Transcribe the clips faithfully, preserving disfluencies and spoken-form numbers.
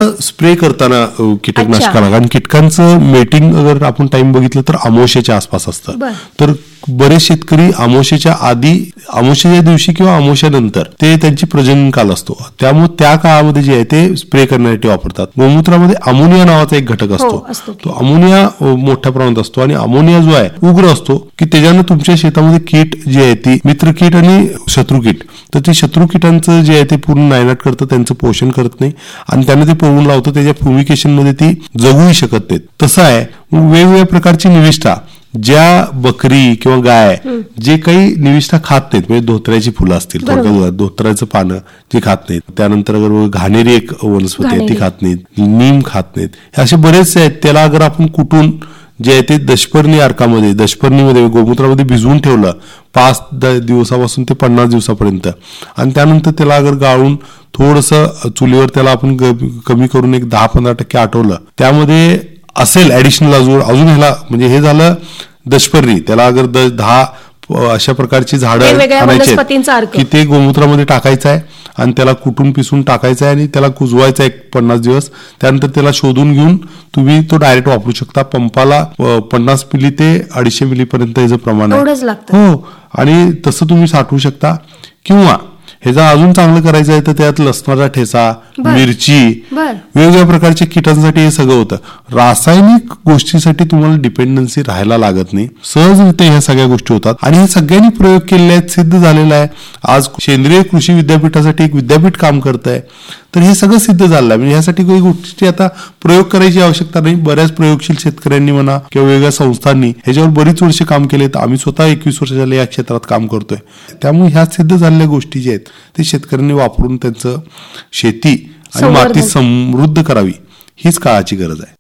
Spray करताना कीटकनाशकाला, कारण कीटकांचं mating अगर आपण टाइम बघितलं तर अमावस्येच्या आसपास असतं. तर बरेच शेतकरी अमावस्येच्या आधी, अमावस्येच्या दिवशी किंवा अमावस्येनंतर ते त्यांची प्रजनन काल असतो, त्यामुळे त्या काळामध्ये जे आहे ते स्प्रे करण्यासाठी वापरतात. गोमूत्रामध्ये अमोनिया नावाचा एक घटक असतो, तो अमोनिया मोठ्या प्रमाणात असतो आणि अमोनिया जो आहे उग्र असतो की त्याच्यानं तुमच्या शेतामध्ये कीट जी आहे ती मित्र कीट आणि शत्रू कीट, तर ते शत्रू कीटांचं जे आहे ते पूर्ण नायनाट करतं, त्यांचं पोषण करत नाही आणि त्यांना ते पळवून लावतं, त्याच्या फ्युमिकेशन मध्ये ती जगूही शकत नाहीत. तसं आहे वेगवेगळ्या प्रकारची निविष्ठा, ज्या बकरी किंवा गाय जे काही निविष्ठा खात नाहीत, म्हणजे धोत्र्याची फुलं असतील, धोत्र्याचं पानं जे खात नाहीत, त्यानंतर अगर घाणेरी एक वनस्पती आहे ती खात नाहीत, नीम खात नाहीत, हे असे बरेचसे आहेत. त्याला अगर आपण कुठून जे आहे ते दशपर्णी अर्कामध्ये, दशपर्णीमध्ये गोमूत्रामध्ये भिजवून ठेवलं पाच दिवसापासून ते पन्नास दिवसापर्यंत आणि त्यानंतर त्याला अगर गाळून थोडंसं चुलीवर त्याला आपण कमी करून एक दहा पंधरा टक्के आटवलं, त्यामध्ये असेल ऍडिशनल अजून अजून ह्याला, म्हणजे हे झालं दशपर्णी, त्याला अगर दहा अशा प्रकारची झाडं आणायची की ते गोमूत्रामध्ये टाकायचं आहे आणि त्याला कुटून पिसून टाकायचं आहे आणि त्याला कुजवायचं आहे एक पन्नास दिवस. त्यानंतर त्याला शोधून घेऊन तुम्ही तो डायरेक्ट वापरू शकता. पंपाला पन्नास मिली ते अडीचशे मिली पर्यंत याचं प्रमाण आहे हो, आणि तसं तुम्ही साठवू शकता. किंवा ह्याचा अजून चांगलं करायचं आहे तर त्यात लसणाचा ठेचा, मिरची, वेगवेगळ्या प्रकारच्या कीटांसाठी हे सगळं होतं. रासायनिक गोष्टीसाठी तुम्हाला डिपेंडन्सी राहायला लागत नाही, सहजरित्या ह्या सगळ्या गोष्टी होतात आणि हे सगळ्यांनी प्रयोग केलेले आहेत, सिद्ध झालेला आहे. आज सेंद्रिय कृषी विद्यापीठासाठी एक विद्यापीठ काम करत आहे, तर हे सगळं सिद्ध झालं आहे. म्हणजे ह्यासाठी काही गोष्टी आता प्रयोग करायची आवश्यकता नाही. बऱ्याच प्रयोगशील शेतकऱ्यांनी म्हणा किंवा वेगळ्या संस्थांनी ह्याच्यावर बरीच वर्षे काम केले. तर आम्ही स्वतः एकवीस वर्ष झाले या क्षेत्रात काम करतोय, त्यामुळे ह्या सिद्ध झालेल्या गोष्टी ज्या आहेत ते शेतकऱ्यांनी वापरून त्यांचं शेती आणि माती समृद्ध करावी, हीच काळाची गरज आहे.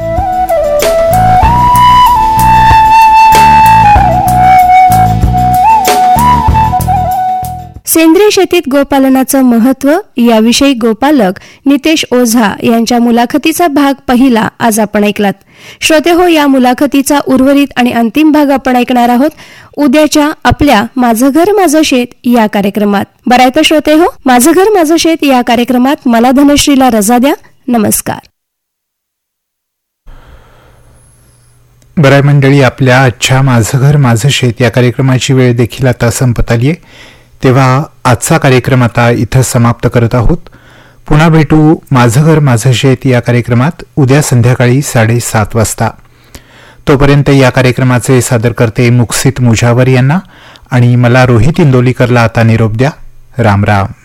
सेंद्रिय शेतीत गोपालनाचं महत्त्व याविषयी गोपालक नितेश ओझा यांच्या मुलाखतीचा भाग पहिला आज आपण ऐकलात. श्रोते हो, या मुलाखतीचा उर्वरित आणि अंतिम भाग आपण ऐकणार आहोत उद्याच्या आपल्या माझं घर माझं शेत या कार्यक्रमात. बरं आहे तर श्रोते हो, माझं घर माझं शेत या कार्यक्रमात मला धनश्रीला रजा द्या. नमस्कार. बराय मंडळी, आपल्या आजच्या माझं घर माझं शेत या कार्यक्रमाची वेळ देखील आता संपत आली आहे, तेव्हा आजचा कार्यक्रम आता इथं समाप्त करत आहोत. पुन्हा भेटू माझं घर माझं शेत या कार्यक्रमात उद्या संध्याकाळी साडेसात वाजता. तोपर्यंत या कार्यक्रमाचे सादरकर्ते मुक्सित मुजावर यांना आणि मला रोहित इंदोलीकरला आता निरोप द्या. राम राम.